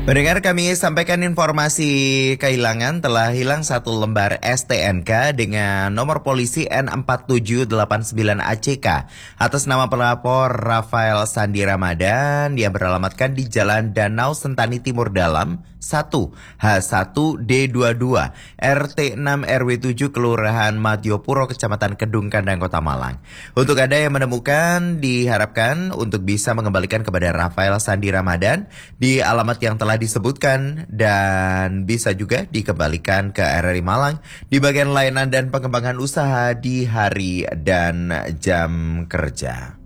Pendengar, kami sampaikan informasi kehilangan. Telah hilang satu lembar STNK dengan nomor polisi N4789ACK atas nama pelapor Rafael Sandi Ramadan yang beralamatkan di Jalan Danau Sentani Timur Dalam 1H1D22 RT 6 RW 7 Kelurahan Madiopuro Kecamatan Kedung Kandang Kota Malang. Untuk Anda yang menemukan, diharapkan untuk bisa mengembalikan kepada Rafael Sandi Ramadan di alamat yang telah disebutkan dan bisa juga dikembalikan ke RRI Malang di bagian layanan dan pengembangan usaha di hari dan jam kerja.